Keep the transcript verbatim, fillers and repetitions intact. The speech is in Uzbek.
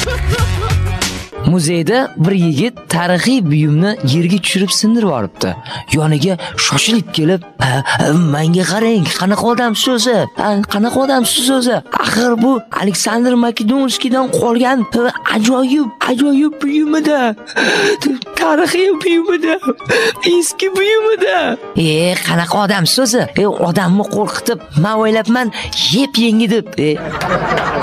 Muzeyda bir yigit tarixiy buyumni yerga tushirib sindirib olibdi. Yoniga shoshilib kelib, "Menga qarang, qanaqa odamsiz o'zi? Qanaqa odamsiz o'zi? Axir bu Aleksandr Makedonskiydan qolgan ajoyib, ajoyib buyum-edi. Tarixiy buyum-edi. Eski buyum-edi." "E, qanaqa odamsiz o'zi? E, odamni qo'rqitib, men o'ylabman, yep-yengi deb."